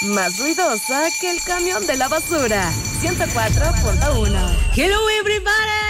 más ruidosa que el camión de la basura. 104.1. Hello everybody.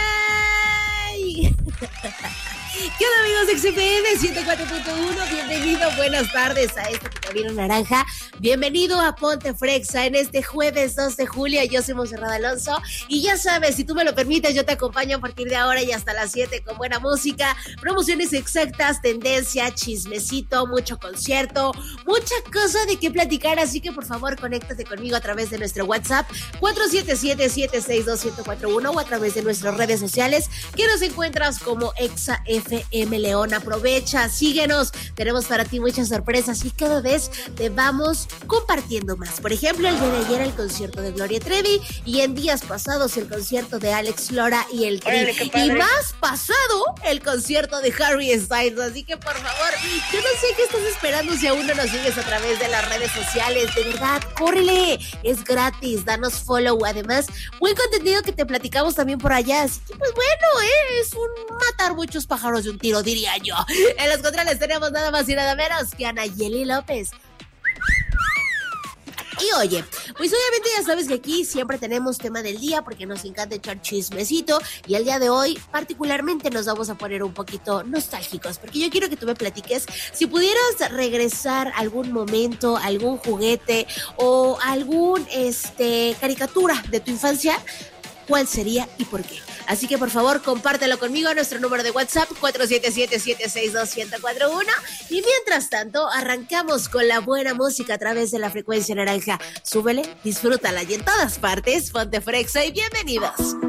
¿Qué onda, amigos de XFM 104.1? Bienvenido, buenas tardes a este Camino Naranja. Bienvenido a Ponte Frexa en este jueves 2 de julio. Yo soy Monserrat Alonso y ya sabes, si tú me lo permites, yo te acompaño a partir de ahora y hasta las 7 con buena música, promociones exactas, tendencia, chismecito, mucho concierto, mucha cosa de qué platicar. Así que por favor, conéctate conmigo a través de nuestro WhatsApp 477-762-1041 o a través de nuestras redes sociales que nos encuentras como XFM León. Aprovecha, síguenos, tenemos para ti muchas sorpresas y cada vez te vamos compartiendo más. Por ejemplo, el día de ayer el concierto de Gloria Trevi y en días pasados el concierto de Alex Lora y el Tri. Y más pasado el concierto de Harry Styles. Así que por favor, yo no sé qué estás esperando si aún no nos sigues a través de las redes sociales. De verdad, córrele, es gratis, danos follow. Además, buen contenido que te platicamos también por allá. Así que pues bueno, es un matar muchos pájaros de un tiro, diría yo. En los controles tenemos nada más y nada menos que Anayeli López. Y oye, pues obviamente ya sabes que aquí siempre tenemos tema del día porque nos encanta echar chismecito y el día de hoy particularmente nos vamos a poner un poquito nostálgicos porque yo quiero que tú me platiques si pudieras regresar algún momento, algún juguete o algún caricatura de tu infancia, ¿cuál sería y por qué? Así que por favor, compártelo conmigo a nuestro número de WhatsApp 477-762-1041. Y mientras tanto, arrancamos con la buena música a través de la frecuencia naranja. Súbele, disfrútala y en todas partes, ponte frexa y bienvenidos.